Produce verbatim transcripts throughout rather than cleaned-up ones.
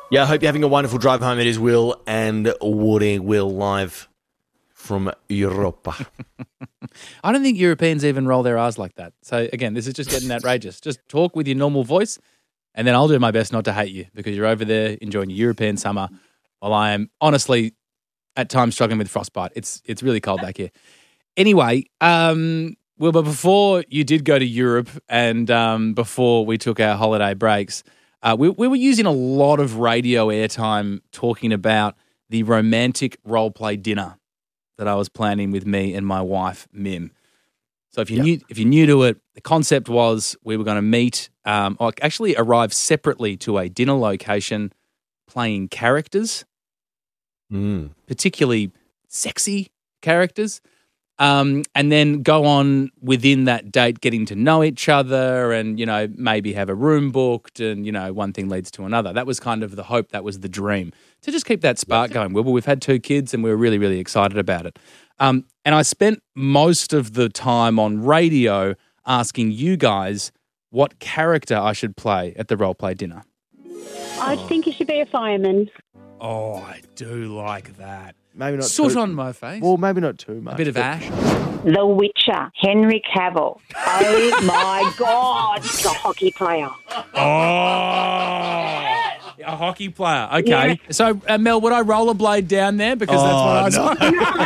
Yeah, I hope you're having a wonderful drive home. It is Will and Woody. Will live from Europa. I don't think Europeans even roll their R's like that. So, again, this is just getting outrageous. Just talk with your normal voice, and then I'll do my best not to hate you because you're over there enjoying your European summer while I am honestly at times struggling with frostbite. It's it's really cold back here. Anyway, um, well, but before you did go to Europe and um, before we took our holiday breaks, uh, we, we were using a lot of radio airtime talking about the romantic role-play dinner that I was planning with me and my wife, Mim. So if you're, yep. new, if you're new to it, the concept was we were going to meet, um, or actually arrive separately to a dinner location playing characters, mm. particularly sexy characters, um, and then go on within that date getting to know each other and, you know, maybe have a room booked and, you know, one thing leads to another. That was kind of the hope. That was the dream. To just keep that spark going. Well, we've had two kids and we were really, really excited about it. Um, and I spent most of the time on radio asking you guys what character I should play at the role play dinner. I think you should be a fireman. Oh, I do like that. Maybe not Soot too, on my face. Well, maybe not too much. A bit of ash. The Witcher, Henry Cavill. Oh, my God. The hockey player. Oh, a hockey player. Okay. Yeah. So, uh, Mel, would I rollerblade down there? Because oh, that's what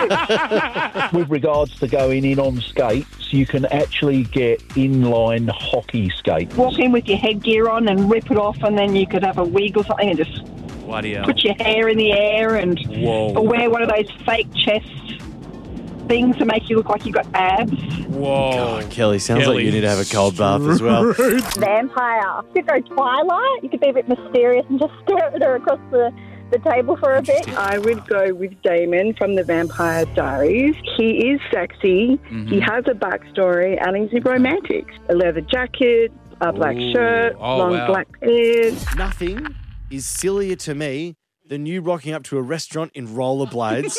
I no. With regards to going in on skates, you can actually get inline hockey skates. Walk in with your headgear on and rip it off, and then you could have a wig or something and just put your hair in the air and Whoa. or wear one of those fake chest things to make you look like you got abs. Whoa. God, Kelly, sounds Kelly. like you need to have a cold bath as well. Vampire. You could go Twilight. You could be a bit mysterious and just stare at her across the, the table for a bit. I would go with Damon from the Vampire Diaries. He is sexy. Mm-hmm. He has a backstory and he's romantic. A leather jacket, a black Ooh. shirt, Oh, long wow. black pants. Nothing is sillier to me than you rocking up to a restaurant in rollerblades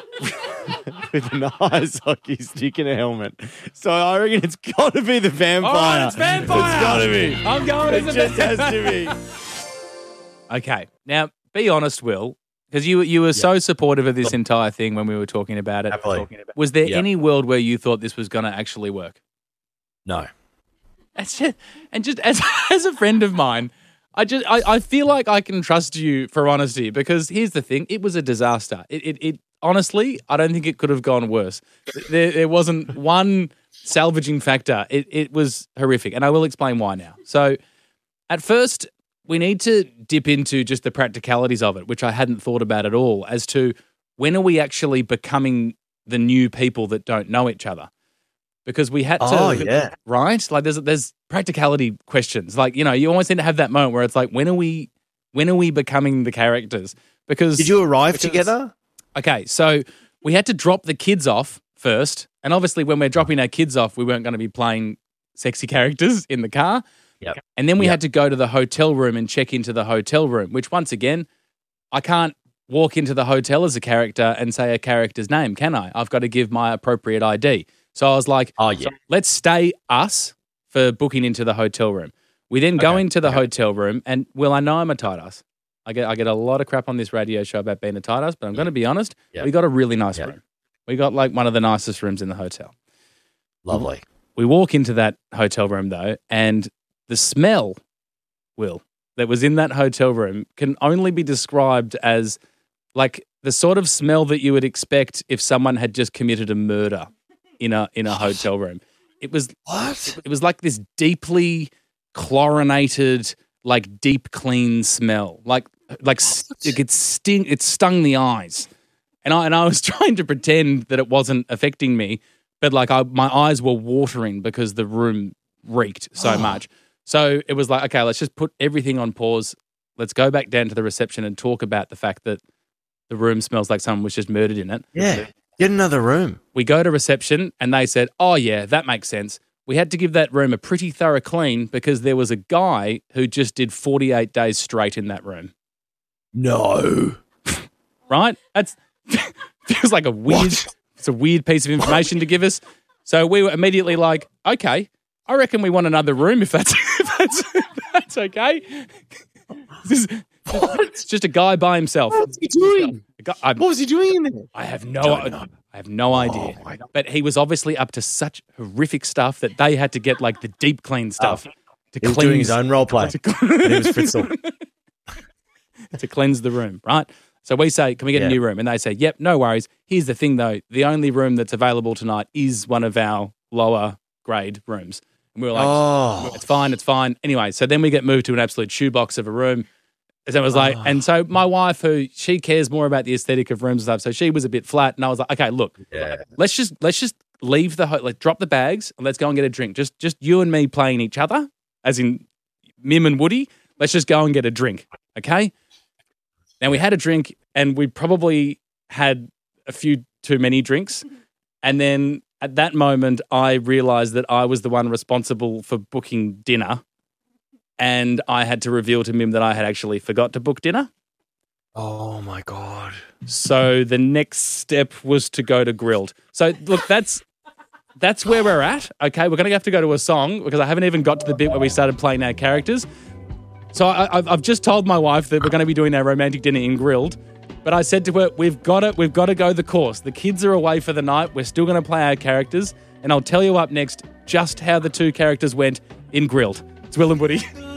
with an ice hockey stick and a helmet. So I reckon it's got to be the vampire. Oh, it's vampire. It's got to be. I'm going It as a just has vampire. to be. Okay. Now, be honest, Will, because you, you were yep. so supportive of this entire thing when we were talking about it. Happily. Talking about, was there yep. any world where you thought this was going to actually work? No. That's just, and just as, as a friend of mine, I just I, I feel like I can trust you for honesty because here's the thing, it was a disaster. It it, it honestly, I don't think it could have gone worse. There there wasn't one salvaging factor. It it was horrific, and I will explain why now. So, at first, we need to dip into just the practicalities of it, which I hadn't thought about at all, as to when are we actually becoming the new people that don't know each other? Because we had to, oh, yeah. right? Like there's there's practicality questions. Like, you know, you always need to have that moment where it's like, when are we, when are we becoming the characters? Because did you arrive because, together? Okay, so we had to drop the kids off first, and obviously when we're dropping our kids off, we weren't going to be playing sexy characters in the car. Yep. And then we yep. had to go to the hotel room and check into the hotel room, which once again, I can't walk into the hotel as a character and say a character's name, can I? I've got to give my appropriate I D. So I was like, oh, yeah. let's stay us for booking into the hotel room. We then go okay. into the okay. hotel room, and, well, I know I'm a tight ass. I get I get a lot of crap on this radio show about being a tight ass, but I'm going to be honest, yep. we got a really nice yep. room. We got, like, one of the nicest rooms in the hotel. Lovely. We walk into that hotel room, though, and the smell, Will, that was in that hotel room can only be described as, like, the sort of smell that you would expect if someone had just committed a murder in a in a hotel room. It was what? It, it was like this deeply chlorinated, like deep clean smell. Like like st- it sting it stung the eyes. And I and I was trying to pretend that it wasn't affecting me, but like I, my eyes were watering because the room reeked so much. So it was like, okay, let's just put everything on pause. Let's go back down to the reception and talk about the fact that the room smells like someone was just murdered in it. Yeah. Get another room. We go to reception and they said, oh, yeah, that makes sense. We had to give that room a pretty thorough clean because there was a guy who just did forty-eight days straight in that room. No. Right? That's feels like a weird, what? It's a weird piece of information what? to give us. So we were immediately like, okay, I reckon we want another room if that's if that's, if that's okay. This is, It's just a guy by himself. What's he doing? A guy, I, What was he doing in there? I have no, Don't know. I have no idea. my God. But he was obviously up to such horrific stuff that they had to get like the deep clean stuff to He was cleanse doing his own role play. and he was Fritzl. to cleanse the room, right? So we say, can we get Yeah. a new room? And they say, yep, no worries. Here's the thing though, the only room that's available tonight is one of our lower grade rooms. And we were like, Oh. it's fine, it's fine. Anyway, so then we get moved to an absolute shoebox of a room. So it was like, Oh. and so my wife, who she cares more about the aesthetic of rooms and stuff, so she was a bit flat, and I was like, okay, look, Yeah. let's just let's just leave the ho- like drop the bags and let's go and get a drink. Just just you and me playing each other, as in Mim and Woody. Let's just go and get a drink, okay? Now we had a drink, and we probably had a few too many drinks, and then at that moment, I realised that I was the one responsible for booking dinner. And I had to reveal to Mim that I had actually forgot to book dinner. Oh my God. So the next step was to go to Grilled. So look, that's that's where we're at. Okay, we're going to have to go to a song because I haven't even got to the bit where we started playing our characters. So I, I've, I've just told my wife that we're going to be doing our romantic dinner in Grilled. But I said to her, we've got to, we've got to go the course. The kids are away for the night. We're still going to play our characters. And I'll tell you up next just how the two characters went in Grilled. It's Will and Woody.